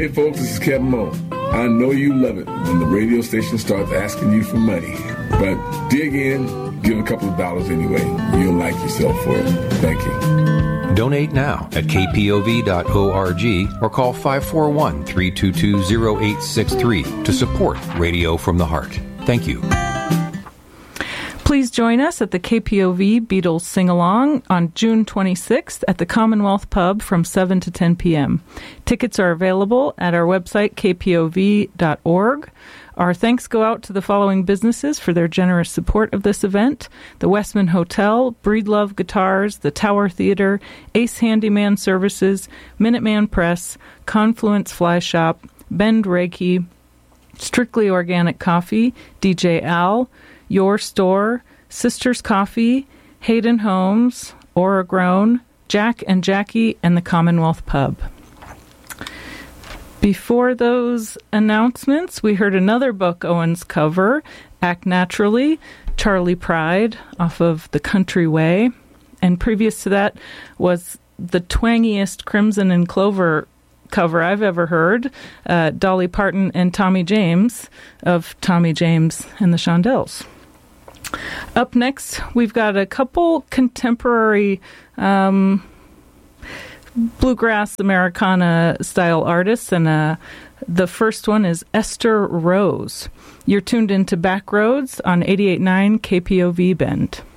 Hey folks, this is Kevin Moe. I know you love it when the radio station starts asking you for money. But dig in, give a couple of dollars anyway. You'll like yourself for it. Thank you. Donate now at kpov.org or call 541-322-0863 to support Radio from the Heart. Thank you. Please join us at the KPOV Beatles Sing-Along on June 26th at the Commonwealth Pub from 7 to 10 p.m. Tickets are available at our website, kpov.org. Our thanks go out to the following businesses for their generous support of this event: the Westman Hotel, Breedlove Guitars, the Tower Theater, Ace Handyman Services, Minuteman Press, Confluence Fly Shop, Bend Reiki, Strictly Organic Coffee, DJ Al, Your Store, Sisters Coffee, Hayden Homes, Aura Grown, Jack and Jackie, and the Commonwealth Pub. Before those announcements, we heard another Buck Owens cover, Act Naturally, Charlie Pride, off of The Country Way. And previous to that was the twangiest Crimson and Clover cover I've ever heard, Dolly Parton and Tommy James of Tommy James and the Shondells. Up next, we've got a couple contemporary bluegrass Americana style artists, and the first one is Esther Rose. You're tuned into Backroads on 88.9 KPOV Bend.